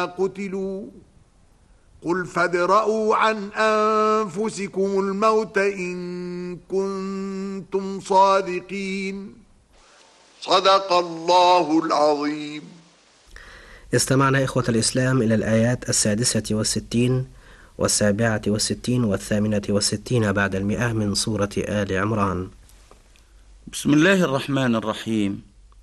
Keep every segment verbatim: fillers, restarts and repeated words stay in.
قتلوا قل فادرءوا عن أنفسكم الموت إن كنتم صادقين صدق الله العظيم. استمعنا إخوة الإسلام إلى الآيات السادسة والستين والسابعة والستين والثامنة والستين بعد المئة من سورة آل عمران. بسم الله الرحمن الرحيم.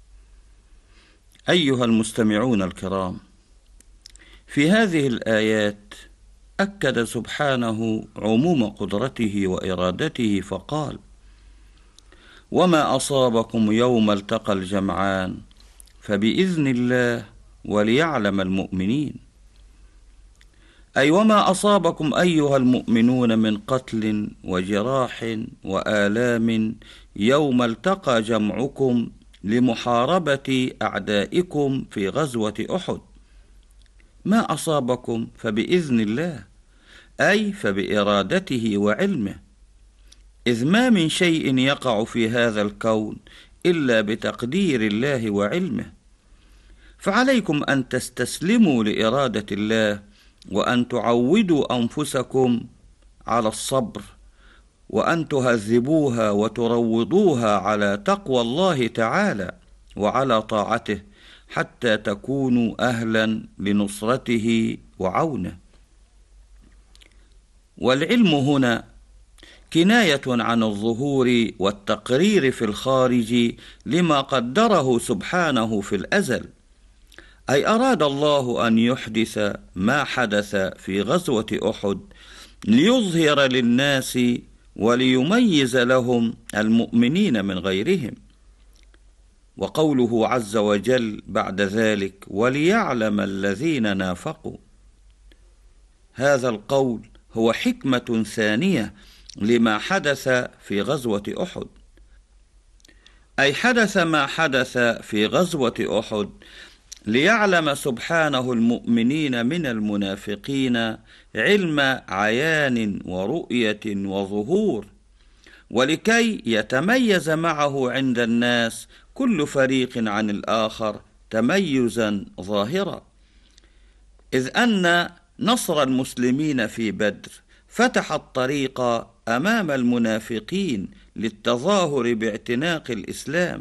أيها المستمعون الكرام، في هذه الآيات أكد سبحانه عموم قدرته وإرادته فقال: وما أصابكم يوم التقى الجمعان فبإذن الله وليعلم المؤمنين. أي وما أصابكم أيها المؤمنون من قتل وجراح وآلام يوم التقى جمعكم لمحاربة أعدائكم في غزوة أحد، ما أصابكم فبإذن الله، أي فبإرادته وعلمه، إذ ما من شيء يقع في هذا الكون إلا بتقدير الله وعلمه، فعليكم أن تستسلموا لإرادة الله وأن تعودوا أنفسكم على الصبر، وأن تهذبوها وتروضوها على تقوى الله تعالى وعلى طاعته حتى تكونوا أهلا لنصرته وعونه. والعلم هنا كناية عن الظهور والتقرير في الخارج لما قدره سبحانه في الأزل، أي أراد الله أن يحدث ما حدث في غزوة أحد ليظهر للناس وليميز لهم المؤمنين من غيرهم. وقوله عز وجل بعد ذلك: وليعلم الذين نافقوا، هذا القول هو حكمة ثانية لما حدث في غزوة أحد، أي حدث ما حدث في غزوة أحد ليعلم سبحانه المؤمنين من المنافقين علم عيان ورؤية وظهور، ولكي يتميز معه عند الناس كل فريق عن الآخر تميزا ظاهرا، إذ أن نصر المسلمين في بدر فتح الطريق أمام المنافقين للتظاهر باعتناق الإسلام،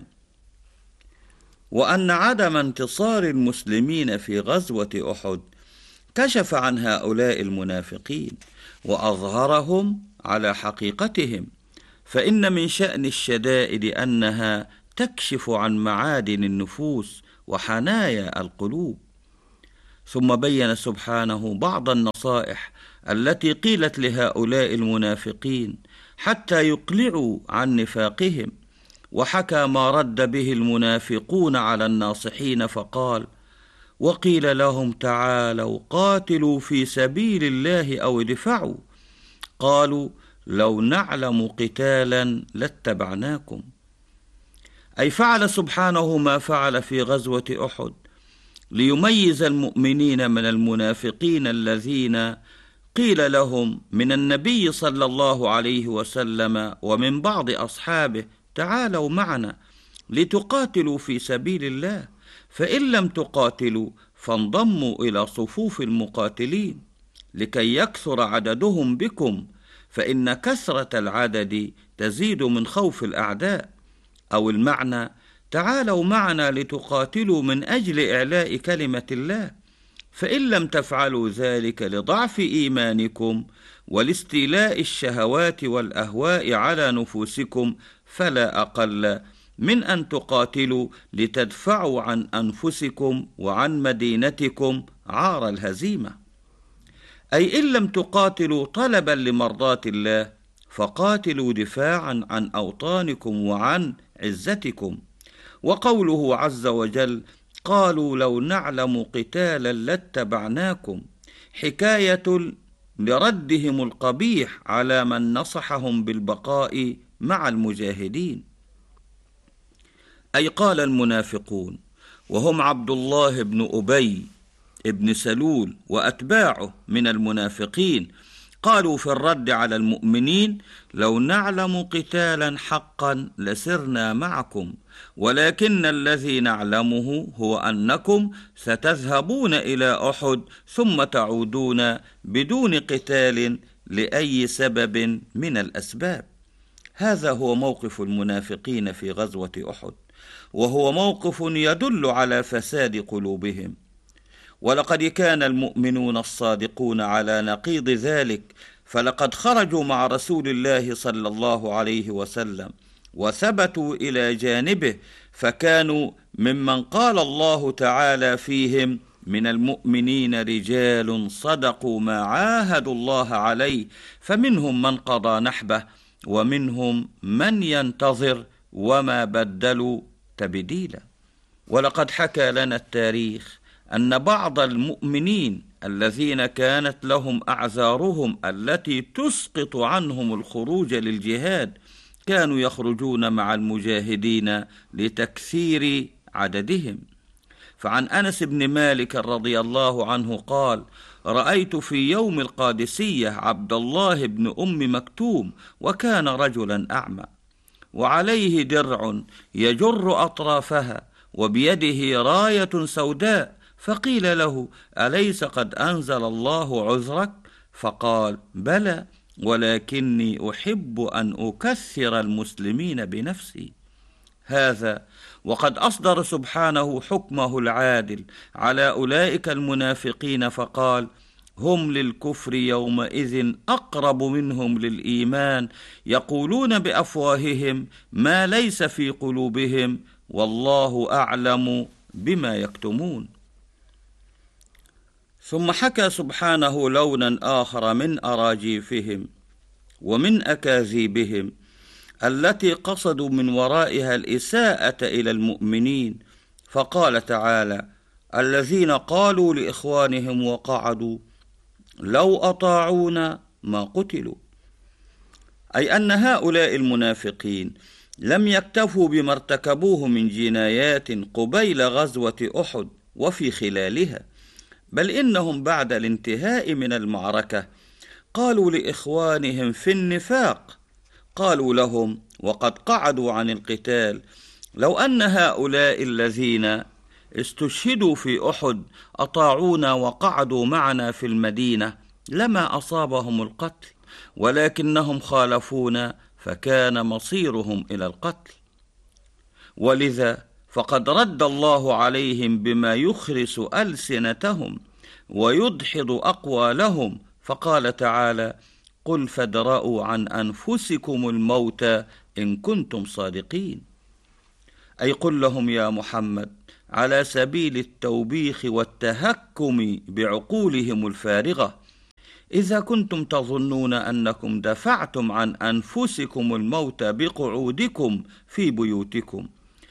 وأن عدم انتصار المسلمين في غزوة أحد كشف عن هؤلاء المنافقين وأظهرهم على حقيقتهم، فإن من شأن الشدائد أنها تكشف عن معادن النفوس وحنايا القلوب. ثم بين سبحانه بعض النصائح التي قيلت لهؤلاء المنافقين حتى يقلعوا عن نفاقهم، وحكى ما رد به المنافقون على الناصحين فقال: وقيل لهم تعالوا قاتلوا في سبيل الله أو ادفعوا، قالوا لو نعلم قتالا لاتبعناكم. أي فعل سبحانه ما فعل في غزوة أحد ليميز المؤمنين من المنافقين الذين قيل لهم من النبي صلى الله عليه وسلم ومن بعض أصحابه: تعالوا معنا لتقاتلوا في سبيل الله، فإن لم تقاتلوا فانضموا إلى صفوف المقاتلين لكي يكثر عددهم بكم، فإن كثرة العدد تزيد من خوف الأعداء. أو المعنى: تعالوا معنا لتقاتلوا من أجل إعلاء كلمة الله، فإن لم تفعلوا ذلك لضعف إيمانكم ولاستيلاء الشهوات والأهواء على نفوسكم فلا أقل من أن تقاتلوا لتدفعوا عن أنفسكم وعن مدينتكم عار الهزيمة. أي إن لم تقاتلوا طلبا لمرضاة الله فقاتلوا دفاعا عن أوطانكم وعن عزتكم. وقوله عز وجل: قالوا لو نعلم قتالا لاتبعناكم، حكاية لردهم القبيح على من نصحهم بالبقاء مع المجاهدين. أي قال المنافقون وهم عبد الله بن أبي ابن سلول وأتباعه من المنافقين: قالوا في الرد على المؤمنين: لو نعلم قتالا حقا لسرنا معكم، ولكن الذي نعلمه هو أنكم ستذهبون إلى أحد ثم تعودون بدون قتال لأي سبب من الأسباب. هذا هو موقف المنافقين في غزوة أحد، وهو موقف يدل على فساد قلوبهم. ولقد كان المؤمنون الصادقون على نقيض ذلك، فلقد خرجوا مع رسول الله صلى الله عليه وسلم وثبتوا إلى جانبه، فكانوا ممن قال الله تعالى فيهم: من المؤمنين رجال صدقوا ما عاهدوا الله عليه، فمنهم من قضى نحبه ومنهم من ينتظر وما بدلوا تبديلا. ولقد حكى لنا التاريخ أن بعض المؤمنين الذين كانت لهم أعذارهم التي تسقط عنهم الخروج للجهاد كانوا يخرجون مع المجاهدين لتكثير عددهم. فعن أنس بن مالك رضي الله عنه قال: رأيت في يوم القادسية عبد الله بن أم مكتوم، وكان رجلا أعمى، وعليه درع يجر أطرافها، وبيده راية سوداء، فقيل له: أليس قد أنزل الله عذرك؟ فقال: بلى، ولكني أحب أن أكثر المسلمين بنفسي. هذا وقد أصدر سبحانه حكمه العادل على أولئك المنافقين فقال: هم للكفر يومئذ أقرب منهم للإيمان، يقولون بأفواههم ما ليس في قلوبهم، والله أعلم بما يكتمون. ثم حكى سبحانه لونا آخر من أراجيفهم ومن أكاذيبهم التي قصدوا من ورائها الإساءة إلى المؤمنين، فقال تعالى: الذين قالوا لإخوانهم وقعدوا لو أطاعونا ما قتلوا. أي أن هؤلاء المنافقين لم يكتفوا بما ارتكبوه من جنايات قبيل غزوة أحد وفي خلالها، بل إنهم بعد الانتهاء من المعركة قالوا لإخوانهم في النفاق، قالوا لهم وقد قعدوا عن القتال: لو أن هؤلاء الذين استشهدوا في أحد أطاعونا وقعدوا معنا في المدينة لما أصابهم القتل، ولكنهم خالفونا فكان مصيرهم إلى القتل. ولذا فقد رد الله عليهم بما يخرس ألسنتهم ويدحض أقوالهم، فقال تعالى: قل فادرءوا عن أنفسكم الموت إن كنتم صادقين. أي قل لهم يا محمد على سبيل التوبيخ والتهكم بعقولهم الفارغة: إذا كنتم تظنون أنكم دفعتم عن أنفسكم الموت بقعودكم في بيوتكم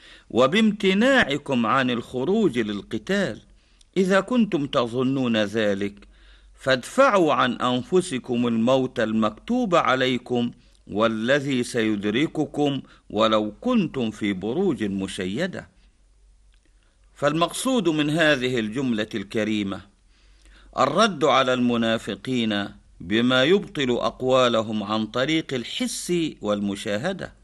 وبامتناعكم عن الخروج للقتال، إذا كنتم تظنون ذلك فادفعوا عن أنفسكم الموت المكتوب عليكم والذي سيدرككم ولو كنتم في بروج مشيدة. فالمقصود من هذه الجملة الكريمة الرد على المنافقين بما يبطل أقوالهم عن طريق الحس والمشاهدة،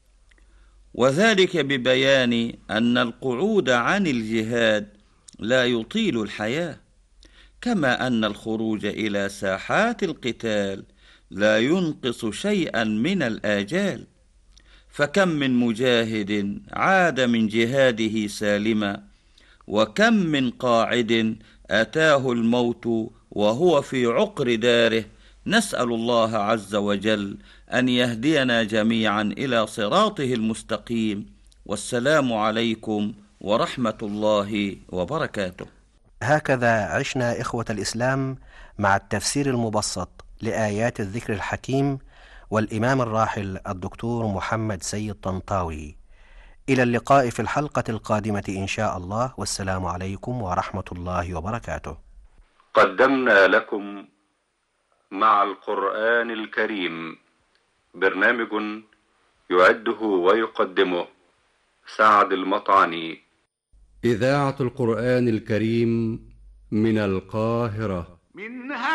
وذلك ببيان أن القعود عن الجهاد لا يطيل الحياة، كما أن الخروج إلى ساحات القتال لا ينقص شيئا من الآجال. فكم من مجاهد عاد من جهاده سالما، وكم من قاعد أتاه الموت وهو في عقر داره. نسأل الله عز وجل أن يهدينا جميعا إلى صراطه المستقيم. والسلام عليكم ورحمة الله وبركاته. هكذا عشنا إخوة الإسلام مع التفسير المبسط لآيات الذكر الحكيم والإمام الراحل الدكتور محمد سيد طنطاوي. إلى اللقاء في الحلقة القادمة إن شاء الله، والسلام عليكم ورحمة الله وبركاته. قدمنا لكم مع القرآن الكريم برنامج يعده ويقدمه سعد المطعني. إذاعة القرآن الكريم من القاهرة. منها